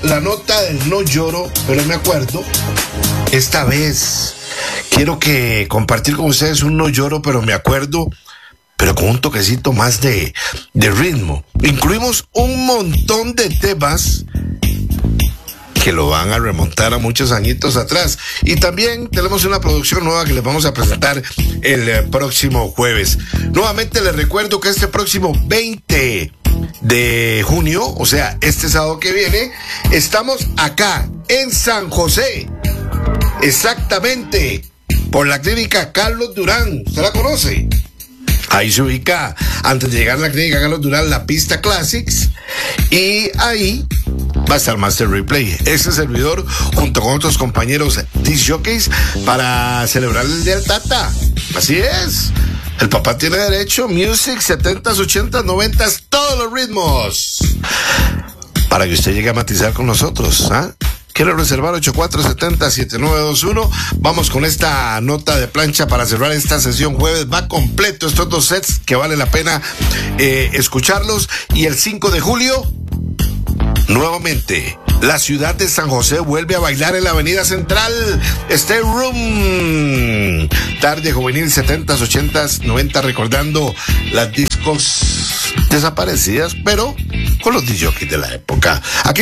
la nota del no lloro, pero me acuerdo. Esta vez quiero compartir con ustedes un no lloro, pero me acuerdo, pero con un toquecito más de ritmo. Incluimos un montón de temas que lo van a remontar a muchos añitos atrás. Y también tenemos una producción nueva que les vamos a presentar el próximo jueves. Nuevamente les recuerdo que este próximo 20 de junio, o sea, este sábado que viene, estamos acá en San José. Exactamente, por la clínica Carlos Durán. ¿Usted la conoce? Ahí se ubica, antes de llegar a la clínica Carlos Durán, la pista Classics. Y ahí va a estar Master Replay, este servidor, junto con otros compañeros disc jockeys, para celebrar el Día del Tata. Así es. El papá tiene derecho, music, 70s, 80s, 90s, todos los ritmos. Para que usted llegue a matizar con nosotros, ¿ah? Quiero reservar 8470-7921. Vamos con esta nota de plancha para cerrar esta sesión jueves. Va completo estos dos sets que vale la pena escucharlos. Y el 5 de julio, nuevamente, la ciudad de San José vuelve a bailar en la avenida central. Stay Room. Tarde juvenil, 70s, 80s, 90s, recordando las discos desaparecidas, pero con los disc jockeys de la época. Aquí